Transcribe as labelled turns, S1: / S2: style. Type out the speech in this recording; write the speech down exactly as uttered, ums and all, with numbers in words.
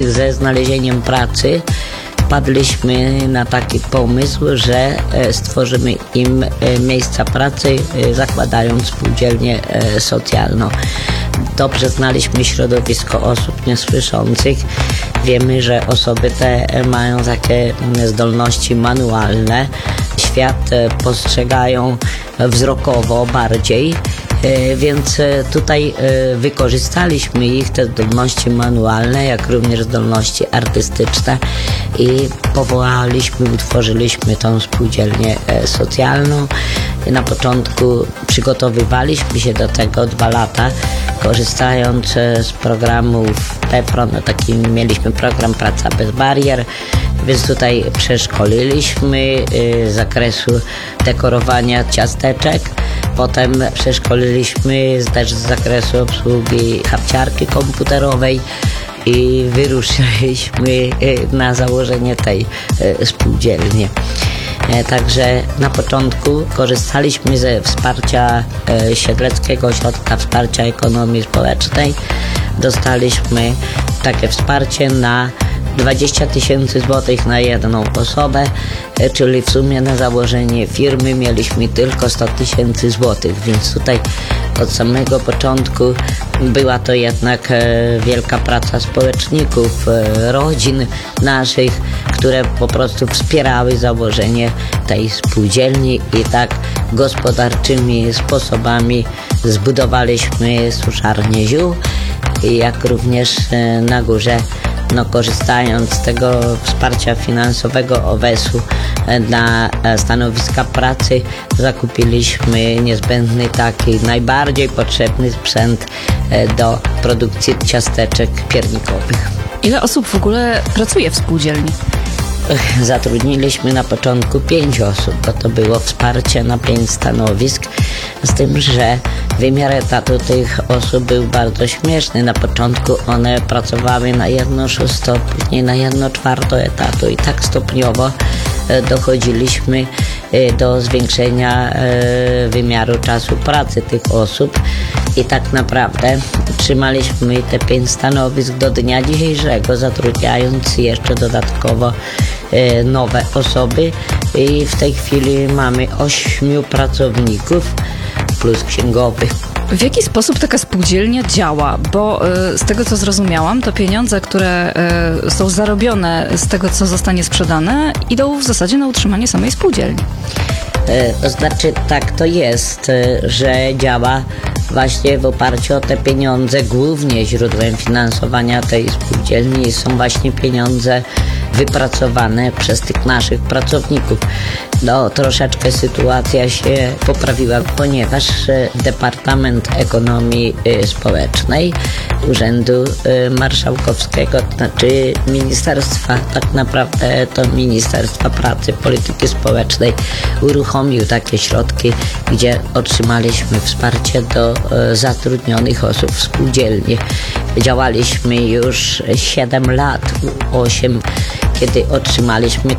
S1: ze znalezieniem pracy wpadliśmy na taki pomysł, że stworzymy im miejsca pracy, zakładając spółdzielnię socjalną. Dobrze znaliśmy środowisko osób niesłyszących. Wiemy, że osoby te mają takie zdolności manualne. Świat postrzegają wzrokowo bardziej. Więc tutaj wykorzystaliśmy ich, te zdolności manualne, jak również zdolności artystyczne i powołaliśmy, utworzyliśmy tą spółdzielnię socjalną. Na początku przygotowywaliśmy się do tego dwa lata, korzystając z programów PEPRON, no taki mieliśmy program Praca bez barier, więc tutaj przeszkoliliśmy z zakresu dekorowania ciasteczek. Potem przeszkoliliśmy też z zakresu obsługi kapciarki komputerowej i wyruszyliśmy na założenie tej spółdzielni. Także na początku korzystaliśmy ze wsparcia Siedleckiego Ośrodka Wsparcia Ekonomii Społecznej. Dostaliśmy takie wsparcie na dwadzieścia tysięcy złotych na jedną osobę, czyli w sumie na założenie firmy mieliśmy tylko sto tysięcy złotych, więc tutaj od samego początku była to jednak wielka praca społeczników, rodzin naszych, które po prostu wspierały założenie tej spółdzielni i tak gospodarczymi sposobami zbudowaliśmy suszarnię ziół, jak również na górze, no, korzystając z tego wsparcia finansowego owesu na stanowiska pracy, zakupiliśmy niezbędny taki najbardziej potrzebny sprzęt do produkcji ciasteczek piernikowych.
S2: Ile osób w ogóle pracuje w spółdzielni?
S1: Zatrudniliśmy na początku pięć osób, bo to było wsparcie na pięć stanowisk, z tym, że wymiar etatu tych osób był bardzo śmieszny. Na początku one pracowały na jedno szósto, później na jedno czwarto etatu i tak stopniowo dochodziliśmy do zwiększenia wymiaru czasu pracy tych osób i tak naprawdę trzymaliśmy te pięć stanowisk do dnia dzisiejszego, zatrudniając jeszcze dodatkowo nowe osoby i w tej chwili mamy ośmiu pracowników plus księgowych.
S2: W jaki sposób taka spółdzielnia działa? Bo y, z tego, co zrozumiałam, to pieniądze, które y, są zarobione z tego, co zostanie sprzedane, idą w zasadzie na utrzymanie samej spółdzielni.
S1: To znaczy, tak to jest, że działa właśnie w oparciu o te pieniądze. Głównie źródłem finansowania tej spółdzielni są właśnie pieniądze wypracowane przez tych naszych pracowników. No, troszeczkę sytuacja się poprawiła, ponieważ Departament Ekonomii Społecznej Urzędu Marszałkowskiego, to znaczy ministerstwa, tak naprawdę to Ministerstwa Pracy, Polityki Społecznej, uruchomił takie środki, gdzie otrzymaliśmy wsparcie do zatrudnionych osób w spółdzielni. Działaliśmy już siedem lat, osiem, kiedy otrzymaliśmy